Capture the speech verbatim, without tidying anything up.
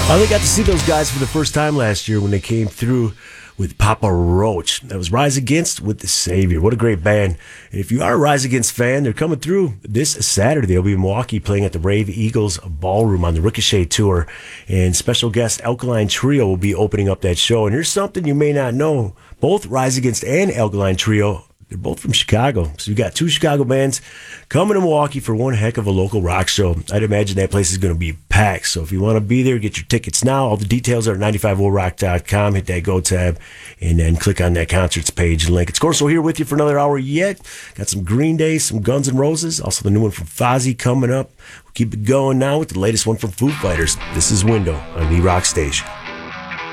finally got to see those guys for the first time last year when they came through with Papa Roach. That was Rise Against with The Savior. What a great band. And if you are a Rise Against fan, they're coming through this Saturday. They'll be in Milwaukee playing at the Brave Eagles Ballroom on the Ricochet Tour. And special guest Alkaline Trio will be opening up that show. And here's something you may not know. Both Rise Against and Alkaline Trio, they're both from Chicago. So you got two Chicago bands coming to Milwaukee for one heck of a local rock show. I'd imagine that place is going to be packed. So if you want to be there, get your tickets now. All the details are at ninety-five oh rock dot com. Hit that Go tab and then click on that concerts page link. It's Corso here with you for another hour yet. Got some Green Day, some Guns N' Roses, also the new one from Fozzy coming up. We'll keep it going now with the latest one from Foo Fighters. This is Window on the Rock Station.